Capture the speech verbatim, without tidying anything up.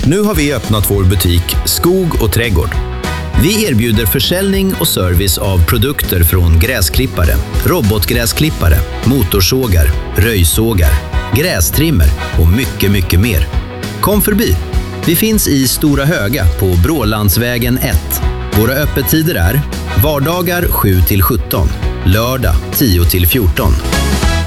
Nu har vi öppnat vår butik Skog och trädgård. Vi erbjuder försäljning och service av produkter från gräsklippare, robotgräsklippare, motorsågar, röjsågar, grästrimmer och mycket, mycket mer. Kom förbi! Vi finns i Stora Höga på Brålandsvägen ett. Våra öppettider är vardagar sju till sjutton, lördag tio till fjorton.